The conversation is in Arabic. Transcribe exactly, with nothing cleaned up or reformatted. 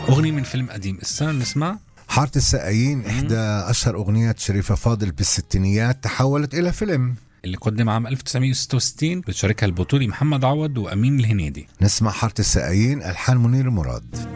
أغنية من فيلم قديم استنى نسمع. حارة السقايين إحدى أشهر أغنيات شريفة فاضل بالستينيات، تحولت إلى فيلم اللي قدم عام ألف وتسعمية وستة وستين، بتشاركها البطولي محمد عوض وأمين الهنيدي. نسمع حارة السقايين، ألحان منير مراد.